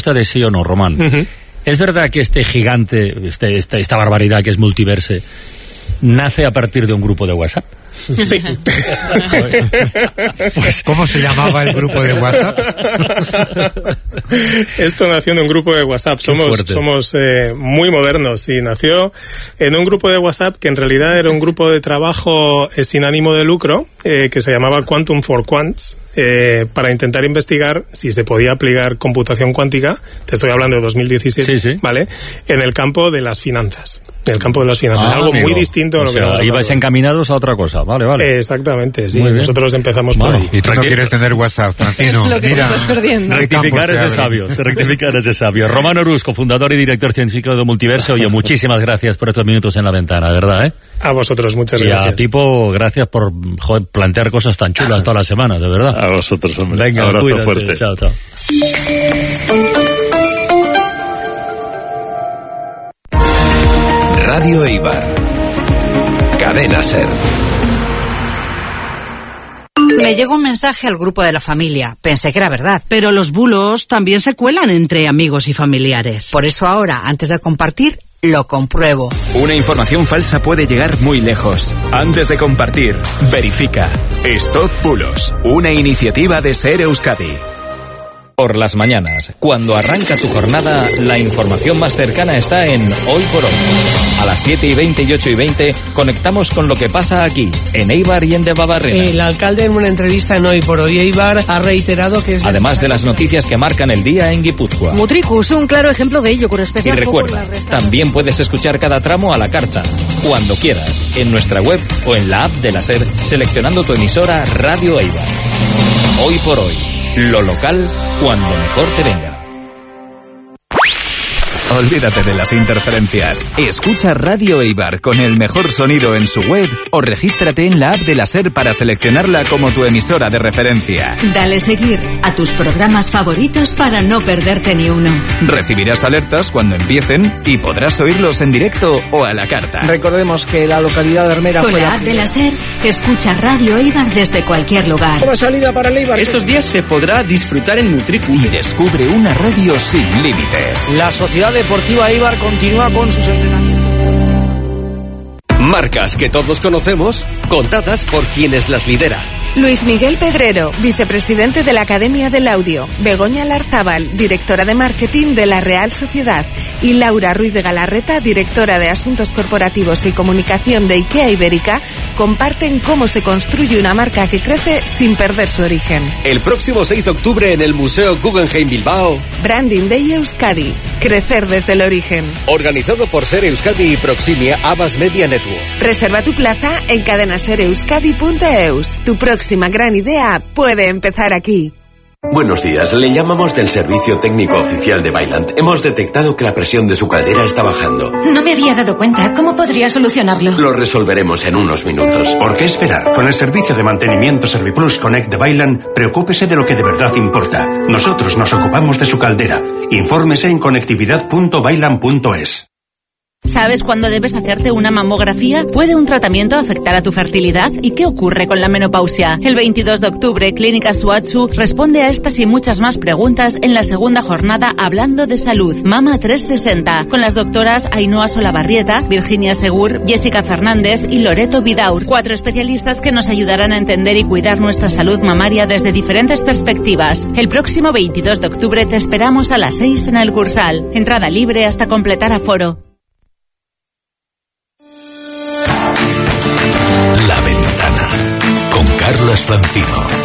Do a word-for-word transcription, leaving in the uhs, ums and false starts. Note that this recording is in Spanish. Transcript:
respuesta de sí o no, Román. Uh-huh. ¿Es verdad que este gigante, este, esta, esta barbaridad que es Multiverse, nace a partir de un grupo de WhatsApp? Sí. Pues, ¿cómo se llamaba el grupo de WhatsApp? Esto nació en un grupo de WhatsApp. Somos, somos eh, muy modernos y nació en un grupo de WhatsApp que en realidad era un grupo de trabajo eh, sin ánimo de lucro eh, que se llamaba Quantum for Quants eh, para intentar investigar si se podía aplicar computación cuántica, te estoy hablando de dos mil diecisiete, sí, sí. ¿Vale? En el campo de las finanzas. En el campo de las finanzas. Ah, algo amigo. Muy distinto a lo o sea, que ibais encaminados a otra cosa. Vale, vale. Exactamente, sí. Nosotros empezamos bueno, por ahí. Y tú no quieres tener WhatsApp, Francino. Lo que mira, estás perdiendo. Rectificar es de sabios. Rectificar es de sabios. Román Orusco, fundador y director científico de Multiverse. Oye, muchísimas gracias por estos minutos en la ventana, ¿verdad? ¿Eh? A vosotros, muchas y gracias. Y a Tipo, gracias por joder, plantear cosas tan chulas todas las semanas, de verdad. A vosotros, hombre. Venga, abrazo cuídate. Fuerte. Chao, chao. Radio Eibar. Cadena Ser. Me llegó un mensaje al grupo de la familia. Pensé que era verdad. Pero los bulos también se cuelan entre amigos y familiares. Por eso ahora, antes de compartir, lo compruebo. Una información falsa puede llegar muy lejos. Antes de compartir, verifica. Stop Bulos, una iniciativa de Ser Euskadi. Por las mañanas, cuando arranca tu jornada, la información más cercana está en Hoy por Hoy. A las siete y veinte y ocho y veinte conectamos con lo que pasa aquí, en Eibar y en Debabarrena. El alcalde en una entrevista en Hoy por Hoy Eibar ha reiterado que es... Además de las noticias que marcan el día en Guipúzcoa. Mutriku es un claro ejemplo de ello, con especial... Y recuerda, también puedes escuchar cada tramo a la carta, cuando quieras, en nuestra web o en la app de la SER, seleccionando tu emisora Radio Eibar. Hoy por Hoy, lo local cuando mejor te venga. Olvídate de las interferencias. Escucha Radio Eibar con el mejor sonido en su web o regístrate en la app de la SER para seleccionarla como tu emisora de referencia. Dale seguir a tus programas favoritos para no perderte ni uno. Recibirás alertas cuando empiecen y podrás oírlos en directo o a la carta. Recordemos que la localidad de Armera... Con la app de la SER, escucha Radio Eibar desde cualquier lugar. Una salida para el Eibar. Estos días se podrá disfrutar en Mutriku. Y descubre una radio sin límites. La Sociedad Deportiva Eibar continúa con sus entrenamientos. Marcas que todos conocemos, contadas por quienes las lidera. Luis Miguel Pedrero, vicepresidente de la Academia del Audio. Begoña Larzábal, directora de marketing de la Real Sociedad. Y Laura Ruiz de Galarreta, directora de Asuntos Corporativos y Comunicación de IKEA Ibérica, comparten cómo se construye una marca que crece sin perder su origen. El próximo seis de octubre en el Museo Guggenheim Bilbao. Branding Day Euskadi. Crecer desde el origen. Organizado por Ser Euskadi y Proximia Abbas Media Network. Reserva tu plaza en cadenasereuskadi punto eus. Tu próxima gran idea puede empezar aquí. Buenos días, le llamamos del servicio técnico oficial de Vaillant. Hemos detectado que la presión de su caldera está bajando. No me había dado cuenta. ¿Cómo podría solucionarlo? Lo resolveremos en unos minutos. ¿Por qué esperar? Con el servicio de mantenimiento Serviplus Connect de Vaillant, preocúpese de lo que de verdad importa. Nosotros nos ocupamos de su caldera. Infórmese en conectividad punto vaillant punto es. ¿Sabes cuándo debes hacerte una mamografía? ¿Puede un tratamiento afectar a tu fertilidad? ¿Y qué ocurre con la menopausia? El veintidós de octubre, Clínica Suatsu responde a estas y muchas más preguntas en la segunda jornada Hablando de Salud, Mama trescientos sesenta, con las doctoras Ainhoa Solabarrieta, Virginia Segur, Jessica Fernández y Loreto Vidaur, cuatro especialistas que nos ayudarán a entender y cuidar nuestra salud mamaria desde diferentes perspectivas. El próximo veintidós de octubre te esperamos a las seis en el Cursal. Entrada libre hasta completar aforo. La Ventana, con Carlos Francino.